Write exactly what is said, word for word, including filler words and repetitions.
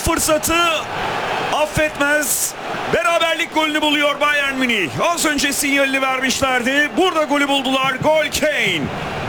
fırsatı affetmez. Beraberlik golünü buluyor Bayern Münih. Az önce sinyalini vermişlerdi. Burada golü buldular. Gol Kane.